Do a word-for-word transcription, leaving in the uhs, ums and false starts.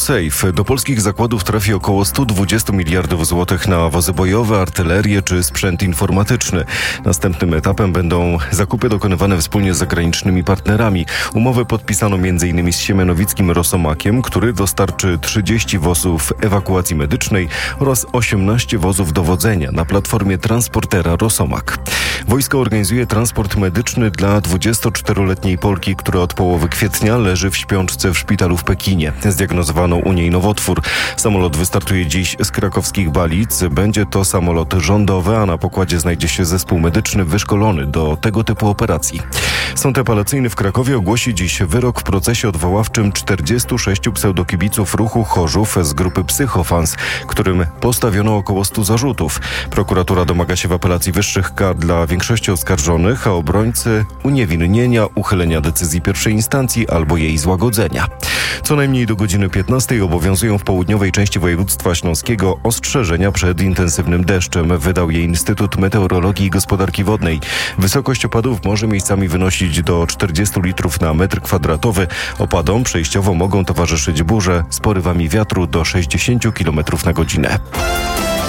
Safe. Do polskich zakładów trafi około sto dwadzieścia miliardów złotych na wozy bojowe, artylerię czy sprzęt informatyczny. Następnym etapem będą zakupy dokonywane wspólnie z zagranicznymi partnerami. Umowę podpisano między innymi z siemianowickim Rosomakiem, który dostarczy trzydzieści wozów ewakuacji medycznej oraz osiemnaście wozów dowodzenia na platformie transportera Rosomak. Wojsko organizuje transport medyczny dla dwudziestoczteroletniej Polki, która od połowy kwietnia leży w śpiączce w szpitalu w Pekinie. Zdiagnozowano u niej nowotwór. Samolot wystartuje dziś z krakowskich Balic. Będzie to samolot rządowy, a na pokładzie znajdzie się zespół medyczny wyszkolony do tego typu operacji. Sąd apelacyjny w Krakowie ogłosi dziś wyrok w procesie odwoławczym czterdziestu sześciu pseudokibiców ruchu Chorzów z grupy Psychofans, którym postawiono około stu zarzutów. Prokuratura domaga się w apelacji wyższych kar dla większości oskarżonych, a obrońcy uniewinnienia, uchylenia decyzji pierwszej instancji albo jej złagodzenia. Co najmniej do godziny piętnastej obowiązują w południowej części województwa śląskiego ostrzeżenia przed intensywnym deszczem. Wydał je Instytut Meteorologii i Gospodarki Wodnej. Wysokość opadów może miejscami wynosić do czterdziestu litrów na metr kwadratowy. Opadom przejściowo mogą towarzyszyć burze z porywami wiatru do sześćdziesięciu kilometrów na godzinę.